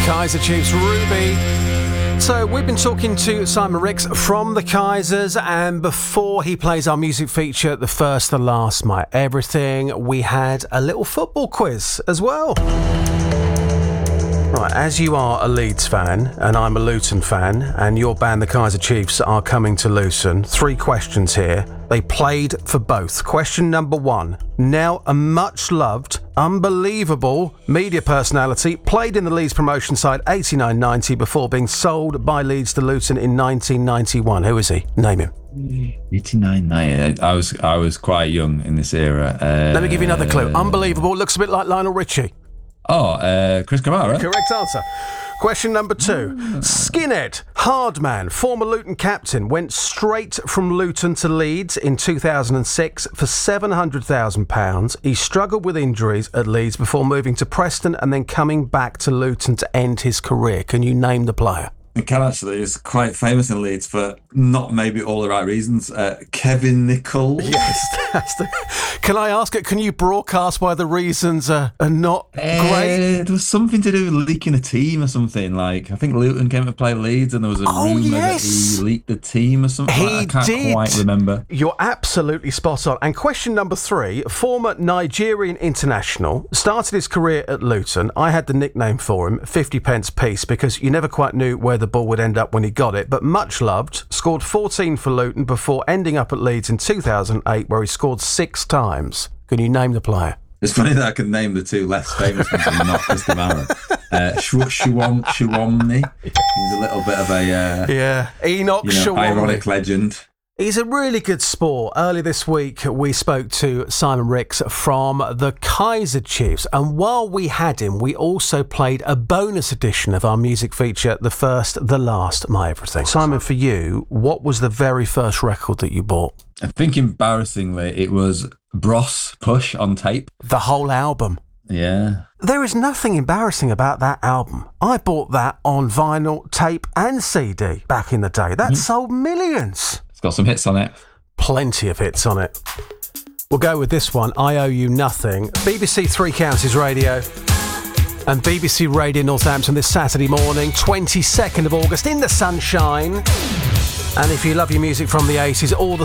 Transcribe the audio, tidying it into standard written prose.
Kaiser Chiefs, Ruby. So we've been talking to Simon Ricks from the Kaisers, and before he plays our music feature, The First, The Last, My Everything, we had a little football quiz as well. Right, as you are a Leeds fan and I'm a Luton fan and your band, the Kaiser Chiefs, are coming to Luton, 3 questions here. They played for both. Question number 1. Now a much-loved, unbelievable media personality, played in the Leeds promotion side 89-90 before being sold by Leeds to Luton in 1991. Who is he? Name him. 89-90. I was quite young in this era. Let me give you another clue. Unbelievable. Looks a bit like Lionel Richie. Chris Kamara. Correct answer. Question number 2. Skinhead, Hardman, former Luton captain, went straight from Luton to Leeds in 2006 for £700,000. He struggled with injuries at Leeds before moving to Preston and then coming back to Luton to end his career. Can you name the player? Ken actually is quite famous in Leeds for not maybe all the right reasons. Kevin Nichols. Yes. Can I ask it? Can you broadcast why the reasons are not great? There was something to do with leaking a team or something. Like I think Luton came to play Leeds, and there was a rumour that he leaked the team or something. I can't quite remember. You're absolutely spot on. And question number 3: former Nigerian international, started his career at Luton. I had the nickname for him, 50 pence piece, because you never quite knew where the ball would end up when he got it, but much loved, scored 14 for Luton before ending up at Leeds in 2008 where he scored 6 times. Can you name the player? It's funny that I can name the 2 less famous ones and not Chris Kamara. Shawomni. He's a little bit of a Enoch Shawomni. Ironic legend. He's a really good sport. Earlier this week, we spoke to Simon Ricks from the Kaiser Chiefs. And while we had him, we also played a bonus edition of our music feature, The First, The Last, My Everything. Simon, for you, what was the very first record that you bought? I think embarrassingly, it was Bros Push on tape. The whole album. Yeah. There is nothing embarrassing about that album. I bought that on vinyl, tape and CD back in the day. That sold millions. It's got some hits on it. Plenty of hits on it. We'll go with this one, I Owe You Nothing. BBC Three Counties Radio and BBC Radio Northampton this Saturday morning, 22nd of August, in the sunshine. And if you love your music from the 80s, all the